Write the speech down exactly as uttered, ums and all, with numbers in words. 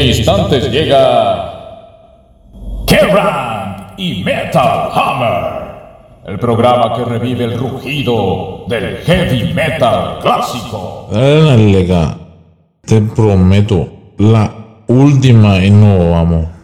instantes llega Kerrang y Metal Hammer, el programa que revive el rugido del heavy metal clásico. Dale, lega. Te prometo, la última y no vamos.